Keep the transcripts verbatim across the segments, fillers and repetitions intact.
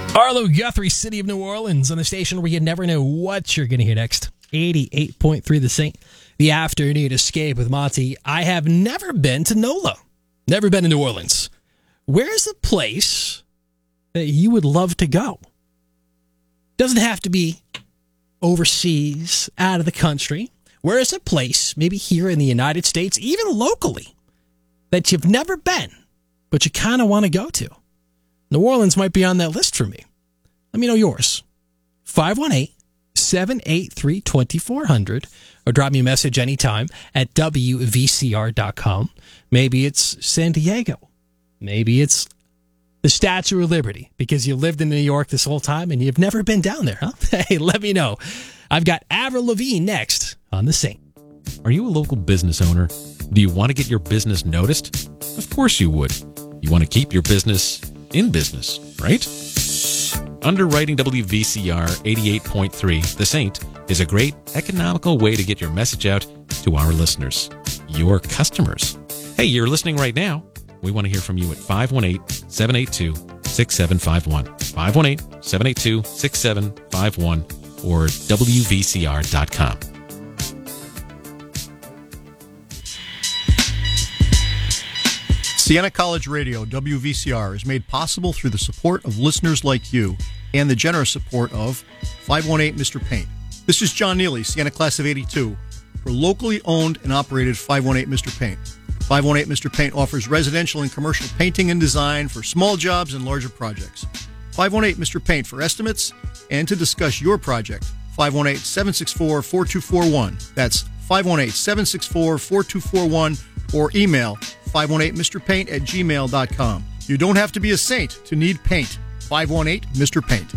Arlo Guthrie, City of New Orleans, on the station where you never know what you're going to hear next. eighty-eight point three The Saint, the afternoon escape with Monty. I have never been to NOLA, never been to New Orleans. Where's a place that you would love to go? Doesn't have to be overseas, out of the country. Where is a place, maybe here in the United States, even locally, that you've never been, but you kind of want to go to? New Orleans might be on that list for me. Let me know yours. five one eight, seven eight three, two four zero zero or drop me a message anytime at W V C R dot com. Maybe it's San Diego. Maybe it's the Statue of Liberty because you lived in New York this whole time and you've never been down there, huh? Hey, let me know. I've got Avril Lavigne next on The Saint. Are you a local business owner? Do you want to get your business noticed? Of course you would. You want to keep your business in business, right? Underwriting W V C R eighty-eight point three, The Saint, is a great economical way to get your message out to our listeners, your customers. Hey, you're listening right now. We want to hear from you at five one eight, seven eight two, six seven five one, five one eight, seven eight two, six seven five one, or W V C R dot com. Siena College Radio, W V C R, is made possible through the support of listeners like you and the generous support of five one eight Mister Paint. This is John Neely, Siena Class of eighty-two, for locally owned and operated five one eight Mister Paint. five one eight Mister Paint offers residential and commercial painting and design for small jobs and larger projects. five one eight Mister Paint for estimates and to discuss your project. five one eight, seven six four, four two four one. That's five one eight, seven six four, four two four one or email five one eight Mister Paint at gmail dot com. You don't have to be a saint to need paint. five one eight Mister Paint.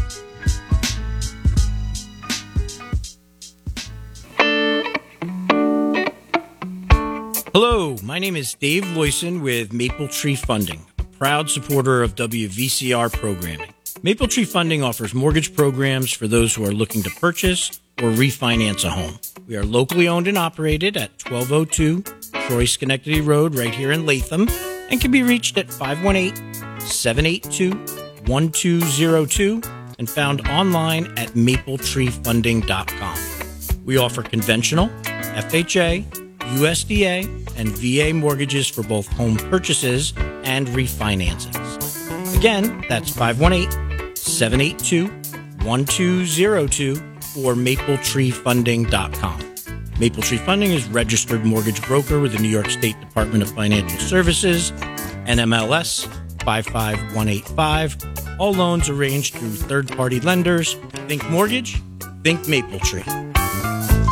Hello, my name is Dave Loyson with Maple Tree Funding, a proud supporter of W V C R programming. Maple Tree Funding offers mortgage programs for those who are looking to purchase or refinance a home. We are locally owned and operated at twelve oh two Troy Schenectady Road right here in Latham and can be reached at five one eight, seven eight two, one two zero two and found online at maple tree funding dot com. We offer conventional, F H A, U S D A, and V A mortgages for both home purchases and refinancings. Again, that's five one eight, seven eight two, one two zero two or maple tree funding dot com. Maple Tree Funding is registered mortgage broker with the New York State Department of Financial Services, N M L S five five one eight five. All loans arranged through third-party lenders. Think mortgage, think Maple Tree.